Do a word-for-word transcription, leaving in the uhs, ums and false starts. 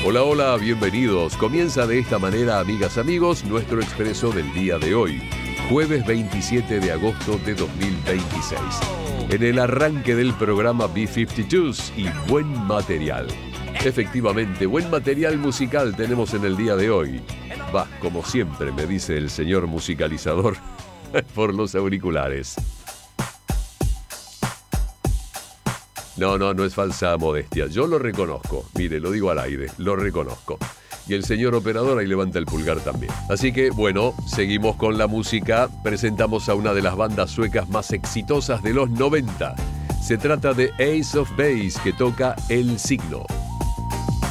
Hola, hola, bienvenidos. Comienza de esta manera, amigas, amigos, nuestro expreso del día de hoy, jueves veintisiete de agosto de dos mil veintiséis. En el arranque del programa B cincuenta y dos y buen material. Efectivamente, buen material musical tenemos en el día de hoy. Va, como siempre, me dice el señor musicalizador por los auriculares. No, no, no es falsa modestia. Yo lo reconozco. Mire, lo digo al aire, lo reconozco. Y el señor operador ahí levanta el pulgar también. Así que, bueno, seguimos con la música. Presentamos a una de las bandas suecas más exitosas de los noventa. Se trata de Ace of Base, que toca El Signo.